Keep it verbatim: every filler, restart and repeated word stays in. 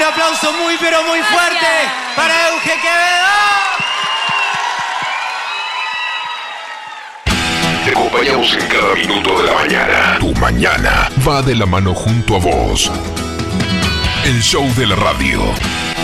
Un aplauso muy pero muy fuerte Gracias. para Euge Quevedo. Te acompañamos en cada minuto de la mañana. Tu mañana va de la mano junto a vos. El show de la radio.